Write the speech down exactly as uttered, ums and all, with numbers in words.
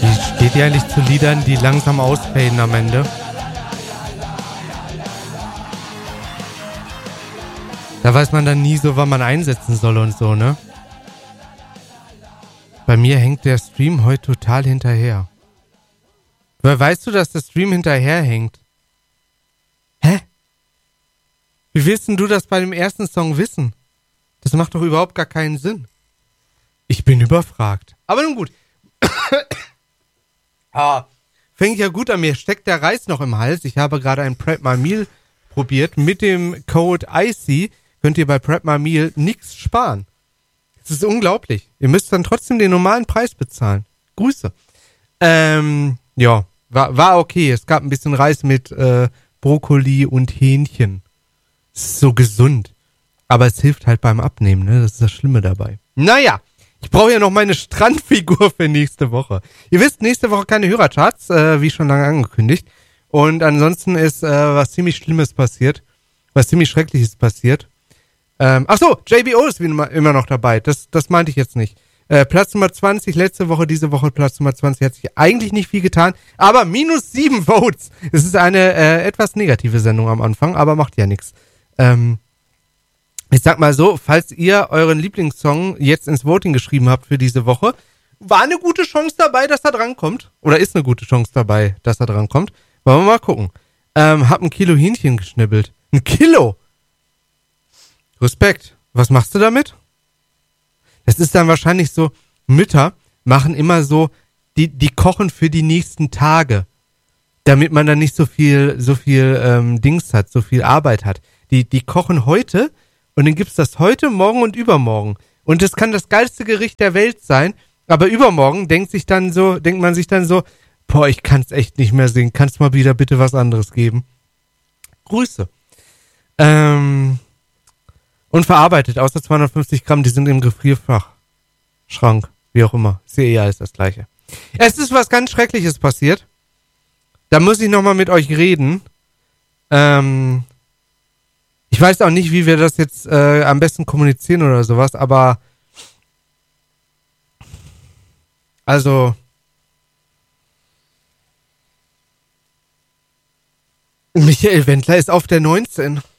Wie steht ihr eigentlich zu Liedern, die langsam ausfaden am Ende? Da weiß man dann nie so, wann man einsetzen soll und so, ne? Bei mir hängt der Stream heute total hinterher. Woher weißt du, dass der Stream hinterher hängt? Hä? Wie willst denn du das bei dem ersten Song wissen? Das macht doch überhaupt gar keinen Sinn. Ich bin überfragt. Aber nun gut. ah, fängt ja gut an. Mir steckt der Reis noch im Hals. Ich habe gerade ein Prep My Meal probiert. Mit dem Code I C könnt ihr bei Prep My Meal nichts sparen. Das ist unglaublich. Ihr müsst dann trotzdem den normalen Preis bezahlen. Grüße. Ähm, ja, war, war okay. Es gab ein bisschen Reis mit äh, Brokkoli und Hähnchen. Es ist so gesund. Aber es hilft halt beim Abnehmen, ne? Das ist das Schlimme dabei. Naja, ich brauche ja noch meine Strandfigur für nächste Woche. Ihr wisst, nächste Woche keine Hörercharts, äh, wie schon lange angekündigt. Und ansonsten ist äh, was ziemlich Schlimmes passiert. Was ziemlich Schreckliches passiert. Ähm, ach so, J B O ist immer, immer noch dabei. Das, das meinte ich jetzt nicht. Äh, Platz Nummer zwanzig, letzte Woche, diese Woche Platz Nummer zwanzig, hat sich eigentlich nicht viel getan. Aber minus sieben Votes. Es ist eine äh, etwas negative Sendung am Anfang, aber macht ja nichts. Ähm, ich sag mal so, falls ihr euren Lieblingssong jetzt ins Voting geschrieben habt für diese Woche, war eine gute Chance dabei, dass er drankommt. Oder ist eine gute Chance dabei, dass er drankommt. Wollen wir mal gucken. Ähm, hab ein Kilo Hähnchen geschnibbelt. Ein Kilo! Respekt. Was machst du damit? Das ist dann wahrscheinlich so, Mütter machen immer so, die, die kochen für die nächsten Tage, damit man dann nicht so viel, so viel ähm, Dings hat, so viel Arbeit hat. Die, die kochen heute und dann gibt's das heute, morgen und übermorgen. Und das kann das geilste Gericht der Welt sein, aber übermorgen denkt sich dann so, denkt man sich dann so, boah, ich kann's echt nicht mehr sehen, kannst mal wieder bitte was anderes geben. Grüße. Ähm... Unverarbeitet, außer zweihundertfünfzig Gramm, die sind im Gefrierfach. Schrank, wie auch immer. C E A ist das gleiche. Es ist was ganz Schreckliches passiert. Da muss ich nochmal mit euch reden. Ähm, ich weiß auch nicht, wie wir das jetzt äh, am besten kommunizieren oder sowas, aber also Michael Wendler ist auf der neunzehn.